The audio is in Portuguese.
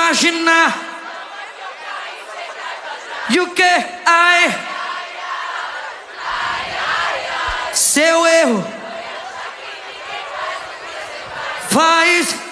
imaginar. E o que? Ai, seu erro faz